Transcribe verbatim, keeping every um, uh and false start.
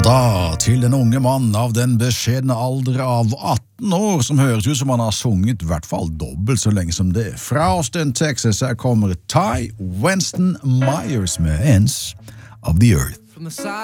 Da til den unge mann av den beskjedne alder av atten år, som høres ut som han har sunget i hvert fall dobbelt så lenge som det. Fra Austin, Texas, her kommer Ty Weston Myers med Ends of the Earth.